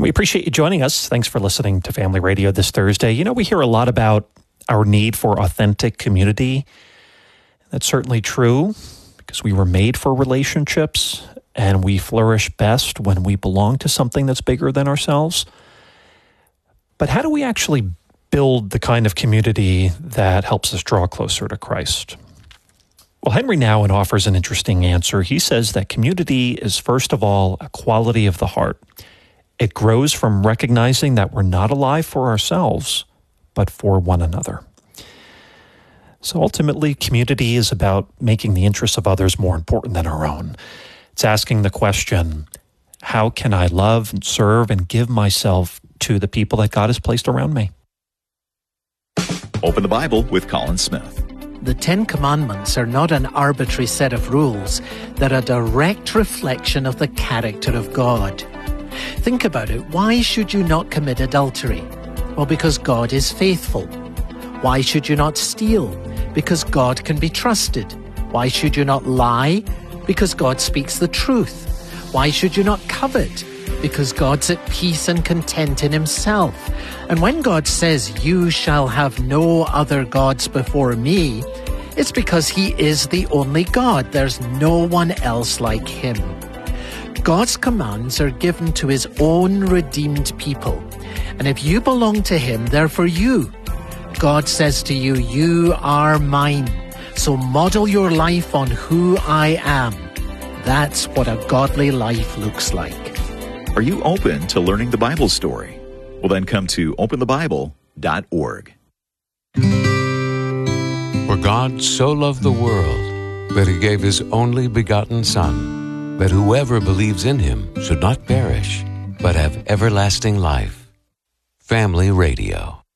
We appreciate you joining us. Thanks for listening to Family Radio this Thursday. You know, we hear a lot about our need for authentic community. That's certainly true because we were made for relationships and we flourish best when we belong to something that's bigger than ourselves. But how do we actually build the kind of community that helps us draw closer to Christ? Well, Henry Nouwen offers an interesting answer. He says that community is, first of all, a quality of the heart. It grows from recognizing that we're not alive for ourselves, but for one another. So ultimately, community is about making the interests of others more important than our own. It's asking the question, how can I love and serve and give myself to the people that God has placed around me? Open the Bible with Colin Smith. The Ten Commandments are not an arbitrary set of rules. They're a direct reflection of the character of God. Think about it. Why should you not commit adultery? Well, because God is faithful. Why should you not steal? Because God can be trusted. Why should you not lie? Because God speaks the truth. Why should you not covet? Because God's at peace and content in himself. And when God says, "You shall have no other gods before me," it's because he is the only God. There's no one else like him. God's commands are given to his own redeemed people. And if you belong to him, they're for you. God says to you, "You are mine." So model your life on who I am. That's what a godly life looks like. Are you open to learning the Bible story? Well, then come to openthebible.org. For God so loved the world that he gave his only begotten Son, that whoever believes in him should not perish, but have everlasting life. Family Radio.